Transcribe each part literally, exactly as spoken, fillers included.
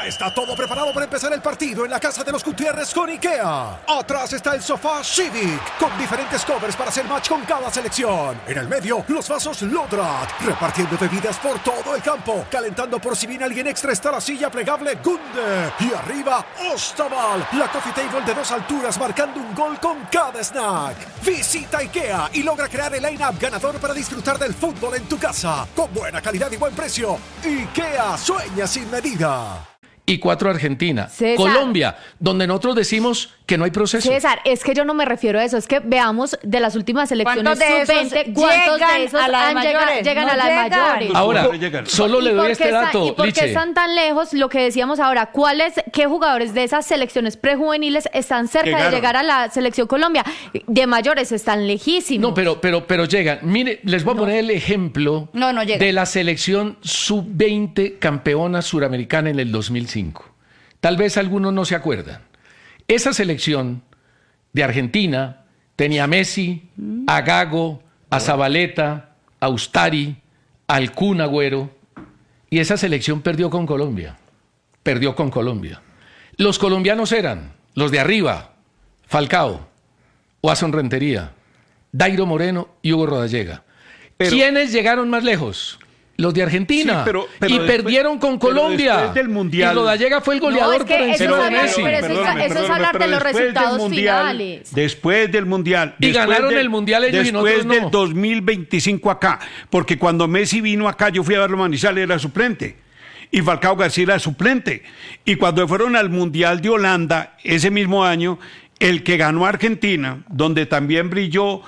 Ya está todo preparado para empezar el partido en la casa de los Gutiérrez con IKEA. Atrás está el sofá Civic, con diferentes covers para hacer match con cada selección. En el medio, los vasos Lodrat, repartiendo bebidas por todo el campo. Calentando por si viene alguien extra está la silla plegable Gunde. Y arriba, Ostaval, la coffee table de dos alturas marcando un gol con cada snack. Visita IKEA y logra crear el line-up ganador para disfrutar del fútbol en tu casa. Con buena calidad y buen precio. IKEA, sueña sin medida. Y cuatro Argentina. César. Colombia, donde nosotros decimos que no hay proceso. César, es que yo no me refiero a eso, es que veamos de las últimas selecciones sub veinte, ¿cuántos de esos a las han llega, mayores? llegan No a las llegan. mayores? Ahora, llegan. solo le ¿Y doy por este qué está- dato, ¿Y por qué Liche. están tan lejos? Lo que decíamos ahora, ¿cuáles, qué jugadores de esas selecciones prejuveniles están cerca Llegaron. de llegar a la selección Colombia? De mayores están lejísimos. No, pero, pero, pero llegan. Mire, les voy a poner el ejemplo No, no llegan. de la selección sub veinte campeona suramericana en el dos mil cinco. Tal vez algunos no se acuerdan. Esa selección de Argentina tenía a Messi, a Gago, a Zabaleta, a Ustari, al Kun Agüero, y esa selección perdió con Colombia. Perdió con Colombia. Los colombianos eran los de arriba, Falcao, Watson Rentería, Dairo Moreno y Hugo Rodallega. Pero- ¿Quiénes llegaron más lejos? Los de Argentina. Sí, pero- pero y después- perdieron con pero Colombia. después del Mundial- Y Rodallega fue el No, goleador es que por eso encima es de hablar- Messi. pero eso es- Perdóname, eso es perdóname, hablar de pero los después del resultados mundial, finales. Después del Mundial. Y después ganaron del- el Mundial ellos y nosotros Después no. del dos mil veinticinco acá. Porque cuando Messi vino acá, yo fui a verlo a Manizales, era suplente. Y Falcao García era suplente. Y cuando fueron al Mundial de Holanda, ese mismo año, el que ganó a Argentina, donde también brilló...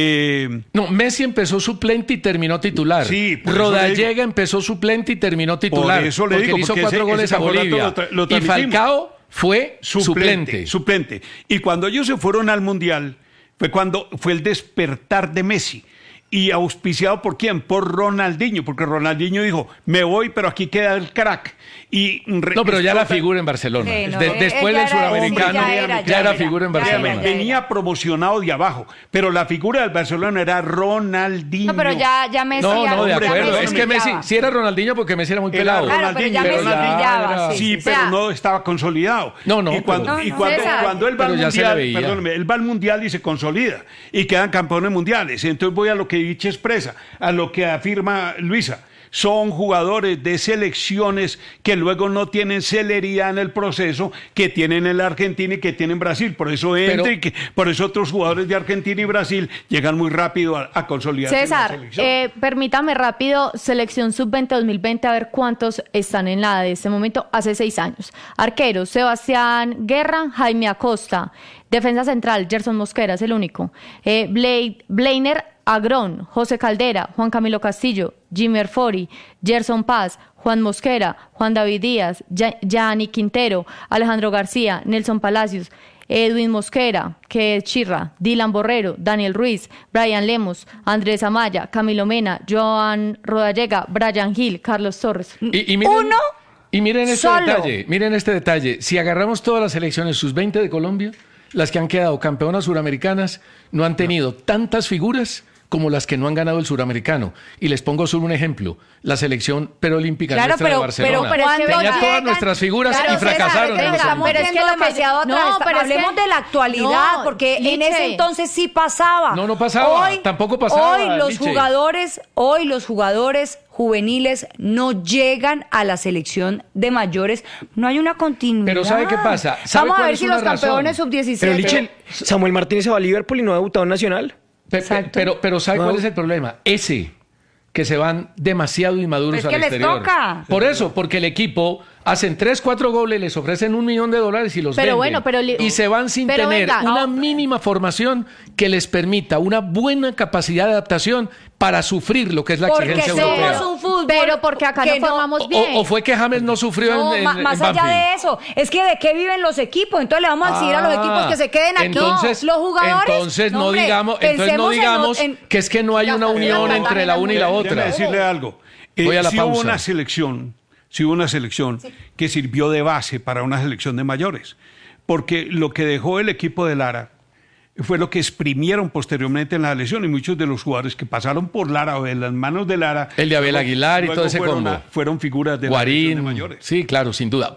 eh, No, Messi empezó suplente y terminó titular. Sí, por eso le Rodallega digo. empezó suplente y terminó titular. Por eso le porque digo, le hizo porque cuatro ese- goles ese a campeonato Bolivia. lo tra- lo y transmitimos. Falcao fue Suplente, suplente. suplente. Y cuando ellos se fueron al Mundial, fue cuando fue el despertar de Messi. Y auspiciado por quién? Por Ronaldinho, porque Ronaldinho dijo, me voy, pero aquí queda el crack. Y re- No, pero ya la explota- figura en Barcelona. Sí, no, De- él- después él ya del era- suramericano, ya ya era, era, ya era, figura en ya era, Barcelona. ya era. Venía promocionado de abajo, pero la figura del Barcelona era Ronaldinho. No, pero ya, ya Messi... No, ya- no, de ya acuerdo. Messi Es que Messi, brillaba. si era Ronaldinho, porque Messi era muy Era pelado. Claro, pero ya Ronaldinho, Messi pero ya brillaba, era- sí. Sí, O pero sea, no estaba consolidado. No, no, Y cuando, pero- y No, no, cuando, César. cuando él va al Pero ya se le mundial, veía. perdóneme, él va al mundial y se consolida y quedan campeones mundiales. Entonces voy a lo que Dicha expresa, a lo que afirma Luisa. Son jugadores de selecciones que luego no tienen celeridad en el proceso que tienen en la Argentina y que tienen Brasil. Por eso entra Pero- y que, por eso otros jugadores de Argentina y Brasil llegan muy rápido a, a consolidarse en la César, selección. eh, permítame rápido, selección sub veinte dos mil veinte, a ver cuántos están en la de este momento, hace seis años. Arqueros, Sebastián Guerra, Jaime Acosta. Defensa central, Gerson Mosquera es el único. Eh, Blade, Blainer Agrón, José Caldera, Juan Camilo Castillo, Jimmy Erfori, Gerson Paz, Juan Mosquera, Juan David Díaz, Ya- Gianni Quintero, Alejandro García, Nelson Palacios, Edwin Mosquera, que es Chirra, Dylan Borrero, Daniel Ruiz, Brian Lemos, Andrés Amaya, Camilo Mena, Joan Rodallega, Brian Gil, Carlos Torres. Y, y miren, Uno y miren este solo. detalle, miren este detalle. Si agarramos todas las selecciones sus veinte de Colombia, las que han quedado campeonas suramericanas no han tenido tantas figuras como las que no han ganado el suramericano. Y les pongo solo un ejemplo, la selección preolímpica Claro, nuestra pero- de Barcelona. pero- pero es que tenía cuando todas llegan- nuestras figuras Claro, y fracasaron. César, en los estamos Pero es Olímpicos. que viendo lo que- demasiado no, atrás. pero es Hablemos que- de la actualidad, no, porque en Liche. ese entonces sí pasaba. No, no pasaba, Hoy, tampoco pasaba, Hoy los Liche. jugadores, hoy los jugadores juveniles no llegan a la selección de mayores. No hay una continuidad. Pero ¿sabe qué pasa? ¿Sabe Vamos a cuál ver es si una los razón? campeones sub diecisiete. Pero Liche, Samuel Martínez se va a Liverpool y no ha debutado en Nacional. Pe- pe- Pero, pero ¿sabe No. cuál es el problema? Ese, que se van demasiado inmaduros Es al que les exterior. toca. Por eso, porque el equipo hacen tres, cuatro goles, les ofrecen un millón de dólares y los Pero venden. bueno, pero li- y se van sin pero tener venga, una no. mínima formación que les permita una buena capacidad de adaptación para sufrir lo que es la Porque exigencia somos europea. un fútbol. Pero porque acá que no formamos O- bien. O, fue que James no sufrió No, en, en- ma- en más allá Banfield. de eso, es que de qué viven los equipos, entonces le vamos a exigir a los Ah, equipos que se queden aquí. Entonces, los jugadores. entonces no, hombre, digamos, entonces no pensemos en digamos lo- en- que es que no hay una unión la entre la una y la Déjeme otra. decirle algo. Eh, Voy a la sí hubo pausa. una selección, sí hubo una selección que sirvió de base para una selección de mayores, porque lo que dejó el equipo de Lara fue lo que exprimieron posteriormente en la selección y muchos de los jugadores que pasaron por Lara o en las manos de Lara. El de Abel luego- Aguilar y luego todo ese fueron combo. a- fueron figuras de la selección de Guarín, mayores. sí, claro, sin duda.